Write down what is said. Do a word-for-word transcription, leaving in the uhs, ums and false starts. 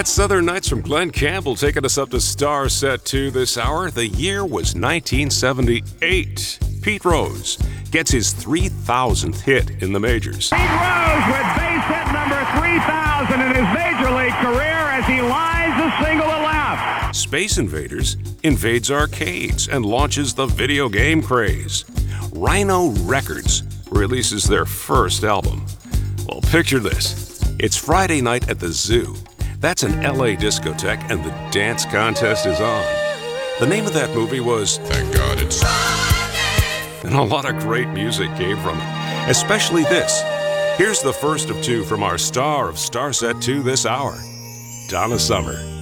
That's Southern Nights from Glenn Campbell taking us up to Star Set two this hour. The year was nineteen seventy-eight. Pete Rose gets his three thousandth hit in the majors. Pete Rose with base hit number three thousand in his major league career as he lines a single to left. Space Invaders invades arcades and launches the video game craze. Rhino Records releases their first album. Well, picture this. It's Friday night at the Zoo. That's an L A discotheque, and the dance contest is on. The name of that movie was Thank God It's Friday. And a lot of great music came from it, especially this. Here's the first of two from our star of Star Set two this hour, Donna Summer.